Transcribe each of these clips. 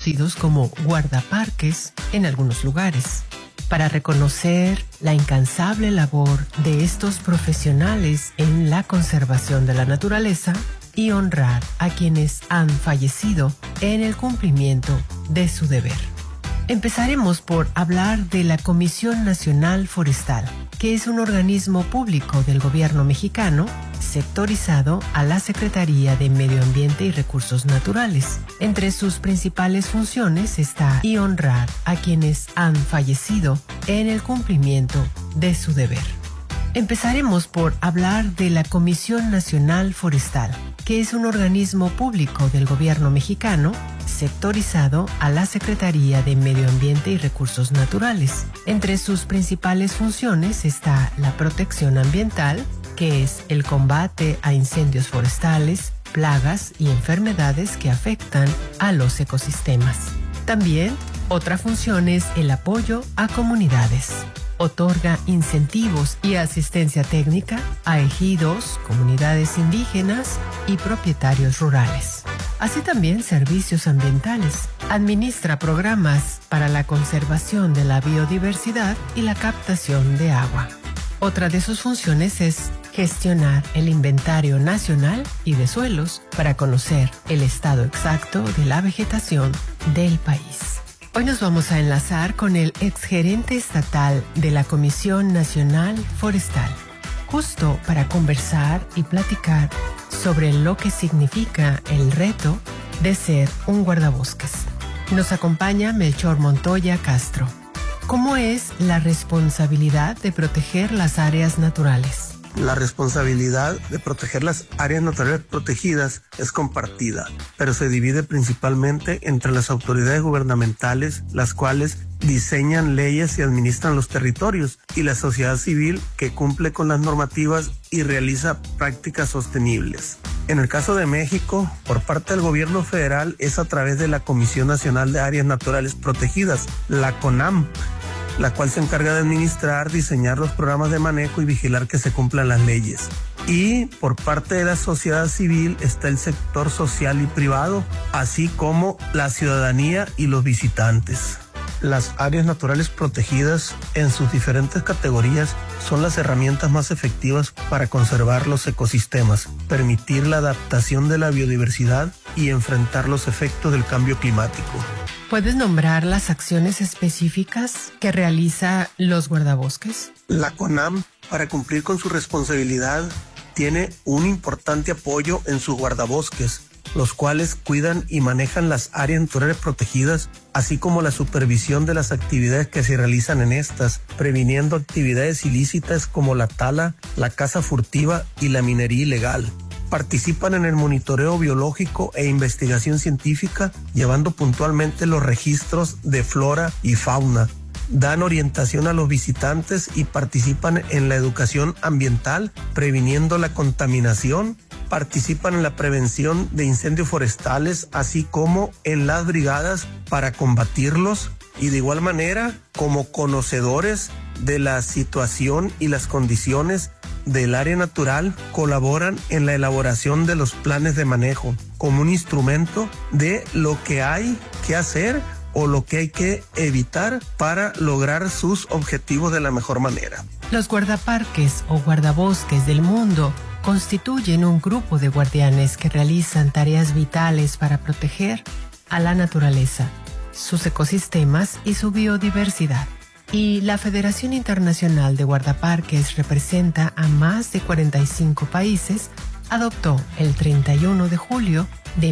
conocidos como guardaparques en algunos lugares. Para reconocer la incansable labor de estos profesionales en la conservación de la naturaleza y honrar a quienes han fallecido en el cumplimiento de su deber. Empezaremos por hablar de la Comisión Nacional Forestal, que es un organismo público del gobierno mexicano sectorizado a la Secretaría de Medio Ambiente y Recursos Naturales. Entre sus principales funciones está y honrar a quienes han fallecido en el cumplimiento de su deber. Empezaremos por hablar de la Comisión Nacional Forestal, que es un organismo público del gobierno mexicano sectorizado a la Secretaría de Medio Ambiente y Recursos Naturales. Entre sus principales funciones está la protección ambiental, que es el combate a incendios forestales, plagas y enfermedades que afectan a los ecosistemas. También otra función es el apoyo a comunidades. Otorga incentivos y asistencia técnica a ejidos, comunidades indígenas y propietarios rurales. Así también servicios ambientales. Administra programas para la conservación de la biodiversidad y la captación de agua. Otra de sus funciones es gestionar el inventario nacional y de suelos para conocer el estado exacto de la vegetación del país. Hoy nos vamos a enlazar con el exgerente estatal de la Comisión Nacional Forestal, justo para conversar y platicar sobre lo que significa el reto de ser un guardabosques. Nos acompaña Melchor Montoya Castro. ¿Cómo es la responsabilidad de proteger las áreas naturales? La responsabilidad de proteger las áreas naturales protegidas es compartida, pero se divide principalmente entre las autoridades gubernamentales, las cuales diseñan leyes y administran los territorios, y la sociedad civil, que cumple con las normativas y realiza prácticas sostenibles. En el caso de México, por parte del gobierno federal, es a través de la Comisión Nacional de Áreas Naturales Protegidas, la CONAM, la cual se encarga de administrar, diseñar los programas de manejo y vigilar que se cumplan las leyes. Y por parte de la sociedad civil está el sector social y privado, así como la ciudadanía y los visitantes. Las áreas naturales protegidas en sus diferentes categorías son las herramientas más efectivas para conservar los ecosistemas, permitir la adaptación de la biodiversidad y enfrentar los efectos del cambio climático. ¿Puedes nombrar las acciones específicas que realiza los guardabosques? La CONAM, para cumplir con su responsabilidad, tiene un importante apoyo en sus guardabosques, los cuales cuidan y manejan las áreas naturales protegidas, así como la supervisión de las actividades que se realizan en estas, previniendo actividades ilícitas como la tala, la caza furtiva y la minería ilegal. Participan en el monitoreo biológico e investigación científica, llevando puntualmente los registros de flora y fauna. Dan orientación a los visitantes y participan en la educación ambiental, previniendo la contaminación. Participan en la prevención de incendios forestales, así como en las brigadas para combatirlos, y de igual manera, como conocedores de la situación y las condiciones del área natural, colaboran en la elaboración de los planes de manejo como un instrumento de lo que hay que hacer o lo que hay que evitar para lograr sus objetivos de la mejor manera. Los guardaparques o guardabosques del mundo constituyen un grupo de guardianes que realizan tareas vitales para proteger a la naturaleza, sus ecosistemas y su biodiversidad. Y la Federación Internacional de Guardaparques representa a más de 45 países, adoptó el 31 de julio de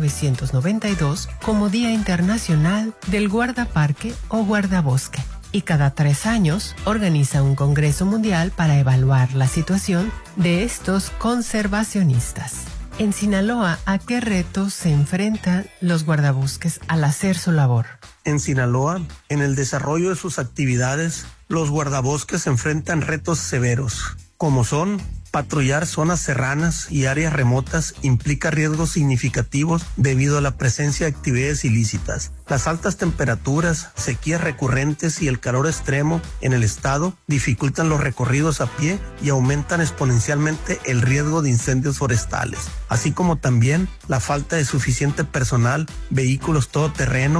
1992 como Día Internacional del Guardaparque o Guardabosque, y cada 3 años organiza un Congreso Mundial para evaluar la situación de estos conservacionistas. En Sinaloa, ¿a qué retos se enfrentan los guardabosques al hacer su labor? En Sinaloa, en el desarrollo de sus actividades, los guardabosques se enfrentan retos severos, como son patrullar zonas serranas y áreas remotas implica riesgos significativos debido a la presencia de actividades ilícitas. Las altas temperaturas, sequías recurrentes y el calor extremo en el estado dificultan los recorridos a pie y aumentan exponencialmente el riesgo de incendios forestales, así como también la falta de suficiente personal, vehículos todoterreno